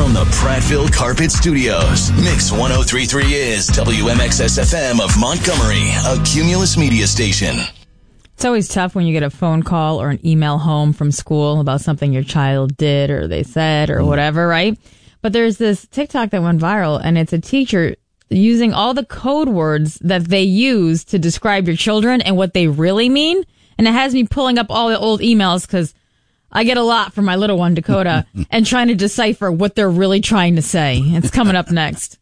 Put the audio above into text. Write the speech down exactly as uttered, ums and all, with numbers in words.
From the Prattville Carpet Studios, Mix ten thirty-three is W M X S F M of Montgomery, a Cumulus media station. It's always tough when you get a phone call or an email home from school about something your child did or they said or mm. whatever, right? But there's this TikTok that went viral, and it's a teacher using all the code words that they use to describe your children and what they really mean. And it has me pulling up all the old emails because I get a lot from my little one, Dakota, and trying to decipher what they're really trying to say. It's coming up next.